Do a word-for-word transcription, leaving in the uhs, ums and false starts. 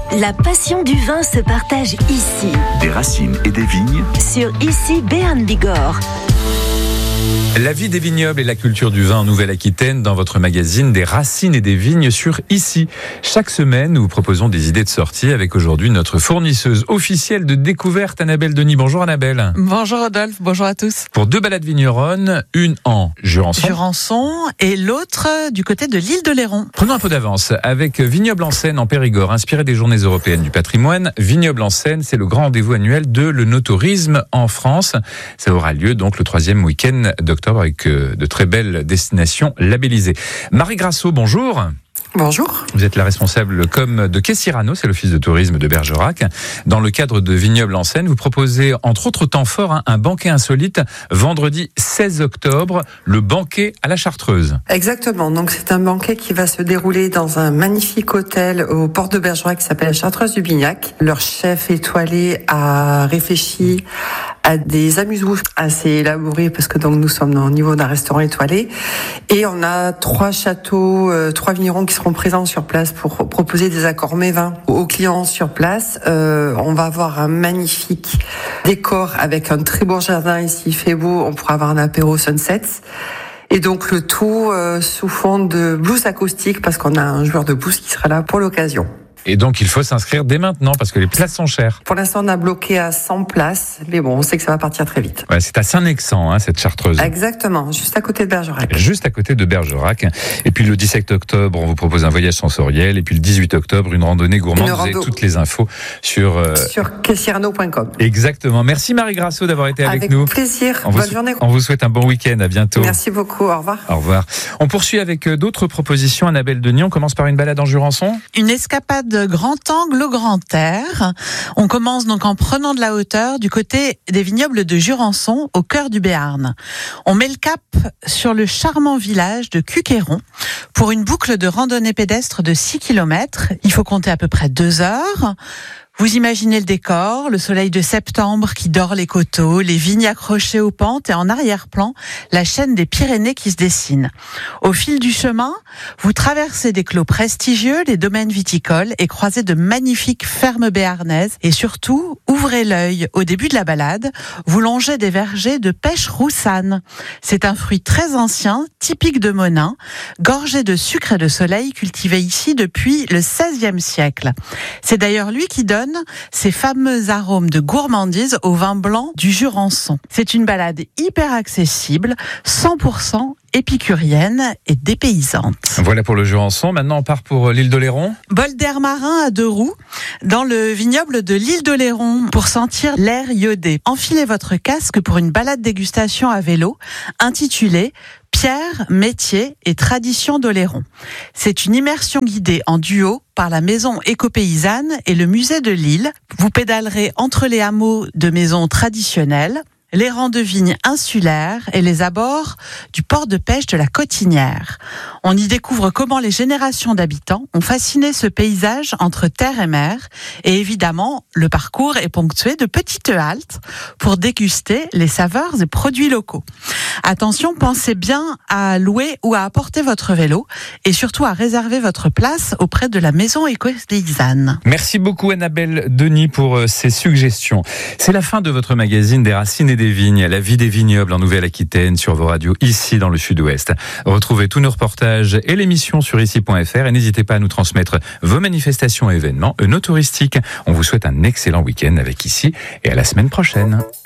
La passion du vin se partage ici. Des racines et des vignes. Sur Ici Béarn Bigorre. La vie des vignobles et la culture du vin en Nouvelle-Aquitaine dans votre magazine Des racines et des vignes sur Ici. Chaque semaine, nous vous proposons des idées de sortie avec aujourd'hui notre fournisseuse officielle de découverte, Annabelle Denis. Bonjour Annabelle. Bonjour Rodolphe, bonjour à tous. Pour deux balades vigneronnes, une en Jurançon. Jurançon et l'autre du côté de l'île de Léron. Prenons un peu d'avance avec Vignoble en Seine en Périgord, inspiré des Journées européennes du patrimoine. Vignoble en Seine, c'est le grand rendez-vous annuel de l'œnotourisme en France. Ça aura lieu donc le troisième week-end d'octobre avec de très belles destinations labellisées. Marie Grasso, bonjour. Bonjour. Vous êtes la responsable com de Quai Cyrano, c'est l'office de tourisme de Bergerac. Dans le cadre de Vignoble en Seine, vous proposez, entre autres temps forts, hein, un banquet insolite vendredi seize octobre, le banquet à la Chartreuse. Exactement. Donc c'est un banquet qui va se dérouler dans un magnifique hôtel au port de Bergerac qui s'appelle la Chartreuse du Bignac. Leur chef étoilé a réfléchi à des amuse-bouches assez élaborés parce que donc nous sommes au niveau d'un restaurant étoilé et on a trois châteaux, euh, trois vignerons qui seront présents sur place pour proposer des accords mets-vins aux clients sur place. Euh, on va avoir un magnifique décor avec un très beau jardin ici, il fait beau, on pourra avoir un apéro sunset. Et donc le tout euh, sous fond de blues acoustique parce qu'on a un joueur de blues qui sera là pour l'occasion. Et donc, il faut s'inscrire dès maintenant parce que les places sont chères. Pour l'instant, on a bloqué à cent places, mais bon, on sait que ça va partir très vite. Ouais, c'est à Saint-Nexan, hein, cette Chartreuse. Exactement, juste à côté de Bergerac. Juste à côté de Bergerac. Et puis le dix-sept octobre, on vous propose un voyage sensoriel. Et puis le dix-huit octobre, une randonnée gourmande. Une rando... Vous avez toutes les infos sur... Euh... Sur quai cyrano point com. Exactement. Merci Marie Grasso d'avoir été avec, avec nous. Avec plaisir. On Bonne vous... journée. On vous souhaite un bon week-end. À bientôt. Merci beaucoup. Au revoir. Au revoir. On poursuit avec d'autres propositions. Annabelle Denis, on commence par une balade en Jurançon. Une escapade grand angle au grand air. On commence donc en prenant de la hauteur du côté des vignobles de Jurançon, au cœur du Béarn. On met le cap sur le charmant village de Cuquéron pour une boucle de randonnée pédestre de six kilomètres. Il faut compter à peu près deux heures. Vous imaginez le décor, le soleil de septembre qui dore les coteaux, les vignes accrochées aux pentes et en arrière-plan, la chaîne des Pyrénées qui se dessine. Au fil du chemin, vous traversez des clos prestigieux, les domaines viticoles et croisez de magnifiques fermes béarnaises. Et surtout, ouvrez l'œil au début de la balade, vous longez des vergers de pêche roussanne. C'est un fruit très ancien, typique de Monin, gorgé de sucre et de soleil, cultivé ici depuis le seizième siècle. C'est d'ailleurs lui qui donne ces fameux arômes de gourmandise au vin blanc du Jurançon. C'est une balade hyper accessible, cent pour cent épicurienne et dépaysante. Voilà pour le Jurançon. Maintenant, on part pour l'île d'Oléron. Bol d'air marin à deux roues dans le vignoble de l'île d'Oléron pour sentir l'air iodé. Enfilez votre casque pour une balade dégustation à vélo intitulée Pierre, métier et tradition d'Oléron. C'est une immersion guidée en duo par la maison éco-paysanne et le musée de l'île. Vous pédalerez entre les hameaux de maisons traditionnelles, les rangs de vignes insulaires et les abords du port de pêche de la Cotinière. On y découvre comment les générations d'habitants ont fasciné ce paysage entre terre et mer. Et évidemment, le parcours est ponctué de petites haltes pour déguster les saveurs et produits locaux. Attention, pensez bien à louer ou à apporter votre vélo et surtout à réserver votre place auprès de la maison éco-paysanne. Merci beaucoup Annabelle Denis pour ces suggestions. C'est la fin de votre magazine Des racines et des vignes, la vie des vignobles en Nouvelle-Aquitaine sur vos radios ici dans le Sud-Ouest. Retrouvez tous nos reportages et l'émission sur ici point f r et n'hésitez pas à nous transmettre vos manifestations et événements œnotouristiques. On vous souhaite un excellent week-end avec Ici et à la semaine prochaine.